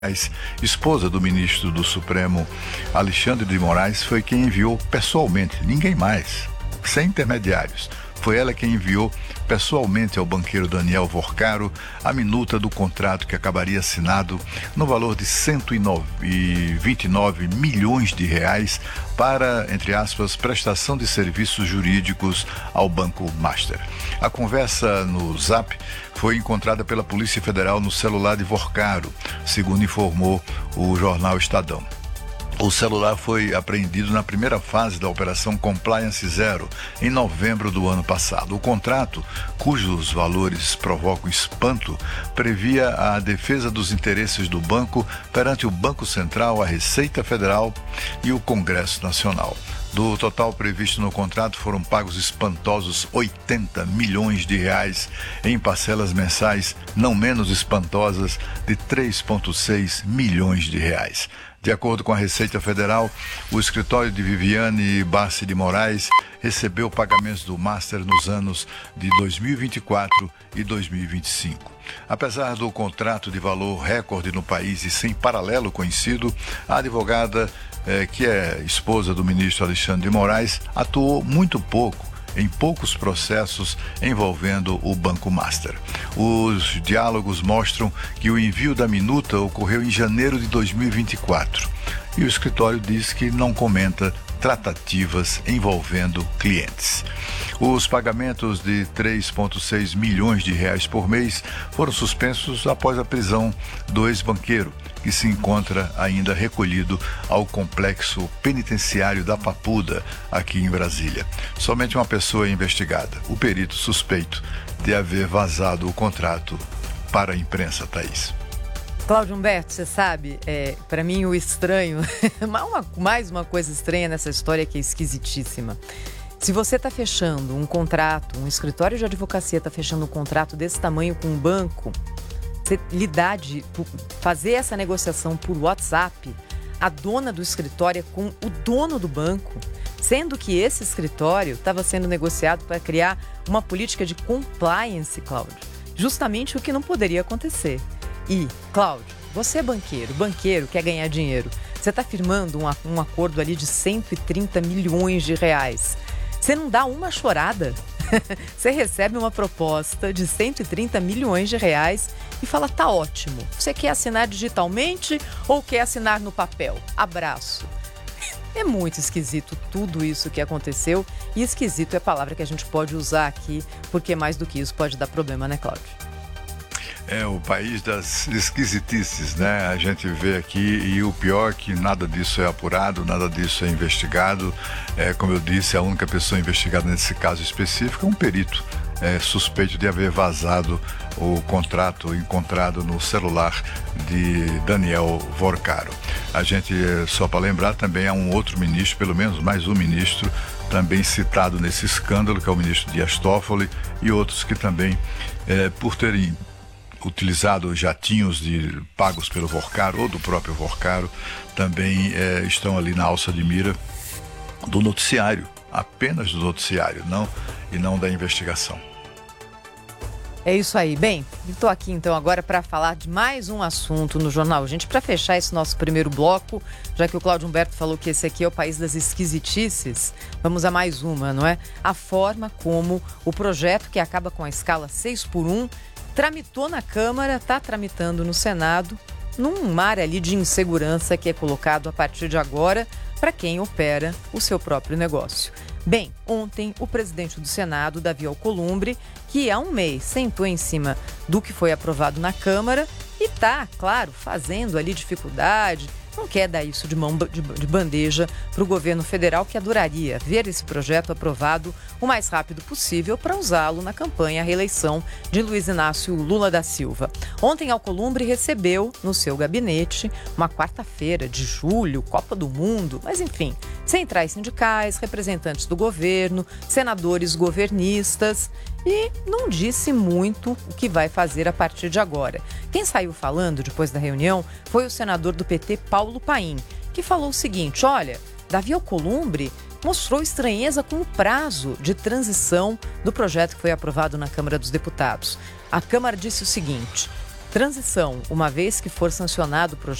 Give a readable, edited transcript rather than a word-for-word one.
Esposa do ministro do Supremo, Alexandre de Moraes, foi quem enviou pessoalmente, ninguém mais, sem intermediários. Foi ela quem enviou pessoalmente ao banqueiro Daniel Vorcaro a minuta do contrato que acabaria assinado no valor de 129 milhões de reais para, entre aspas, prestação de serviços jurídicos ao Banco Master. A conversa no Zap foi encontrada pela Polícia Federal no celular de Vorcaro, segundo informou o jornal Estadão. O celular foi apreendido na primeira fase da Operação Compliance Zero, em novembro do ano passado. O contrato, cujos valores provocam espanto, previa a defesa dos interesses do banco perante o Banco Central, a Receita Federal e o Congresso Nacional. Do total previsto no contrato, foram pagos espantosos 80 milhões de reais em parcelas mensais não menos espantosas de 3,6 milhões de reais. De acordo com a Receita Federal, o escritório de Viviane Bassi de Moraes recebeu pagamentos do Master nos anos de 2024 e 2025. Apesar do contrato de valor recorde no país e sem paralelo conhecido, a advogada, que é esposa do ministro Alexandre de Moraes, atuou muito pouco em poucos processos envolvendo o Banco Master. Os diálogos mostram que o envio da minuta ocorreu em janeiro de 2024 e o escritório diz que não comenta tratativas envolvendo clientes. Os pagamentos de 3,6 milhões de reais por mês foram suspensos após a prisão do ex-banqueiro, que se encontra ainda recolhido ao complexo penitenciário da Papuda, aqui em Brasília. Somente uma pessoa é investigada, o perito suspeito de haver vazado o contrato para a imprensa, Thaís. Cláudio Humberto, você sabe, para mim o estranho, mais uma coisa estranha nessa história que é esquisitíssima. Se você está fechando um contrato, um escritório de advocacia está fechando um contrato desse tamanho com um banco, você fazer essa negociação por WhatsApp, a dona do escritório é com o dono do banco, sendo que esse escritório estava sendo negociado para criar uma política de compliance, Cláudio. Justamente o que não poderia acontecer. E, Cláudio, você é banqueiro quer ganhar dinheiro. Você está firmando um acordo ali de 130 milhões de reais. Você não dá uma chorada. Você recebe uma proposta de 130 milhões de reais e fala, tá ótimo. Você quer assinar digitalmente ou quer assinar no papel? Abraço. É muito esquisito tudo isso que aconteceu. E esquisito é a palavra que a gente pode usar aqui, porque mais do que isso pode dar problema, né, Cláudio? É o país das esquisitices, né? A gente vê aqui, e o pior é que nada disso é apurado, nada disso é investigado. Como eu disse, a única pessoa investigada nesse caso específico é um perito suspeito de haver vazado o contrato encontrado no celular de Daniel Vorcaro. A gente, só para lembrar, também há um outro ministro, pelo menos mais um ministro, também citado nesse escândalo, que é o ministro Dias Toffoli, e outros que também, por terem utilizado jatinhos pagos pelo Vorcaro ou do próprio Vorcaro, também estão ali na alça de mira do noticiário, apenas do noticiário, não da investigação. É isso aí. Bem, estou aqui então agora para falar de mais um assunto no Jornal Gente, para fechar esse nosso primeiro bloco, já que o Cláudio Humberto falou que esse aqui é o país das esquisitices, vamos a mais uma, não é? A forma como o projeto que acaba com a escala 6x1 tramitou na Câmara, está tramitando no Senado, num mar ali de insegurança que é colocado a partir de agora para quem opera o seu próprio negócio. Bem, ontem o presidente do Senado, Davi Alcolumbre, que há um mês sentou em cima do que foi aprovado na Câmara e está, claro, fazendo ali dificuldade, não quer dar isso de mão de bandeja para o governo federal, que adoraria ver esse projeto aprovado o mais rápido possível para usá-lo na campanha à reeleição de Luiz Inácio Lula da Silva. Ontem, Alcolumbre recebeu no seu gabinete, uma quarta-feira de julho, Copa do Mundo, mas enfim, centrais sindicais, representantes do governo, senadores governistas, e não disse muito o que vai fazer a partir de agora. Quem saiu falando depois da reunião foi o senador do PT, Paulo Paim, que falou o seguinte: olha, Davi Alcolumbre mostrou estranheza com o prazo de transição do projeto que foi aprovado na Câmara dos Deputados. A Câmara disse o seguinte: transição, uma vez que for sancionado o